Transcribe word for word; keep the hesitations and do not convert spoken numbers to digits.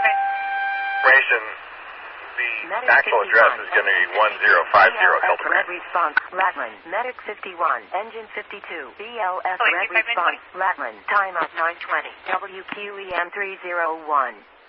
Okay. Ration, the actual address is going to be one zero five zero Hilton. Red response, Latman. Medic fifty-one, engine fifty-two, B L S Sorry, red response, Latman. Time up nine twenty, W Q E M three zero one.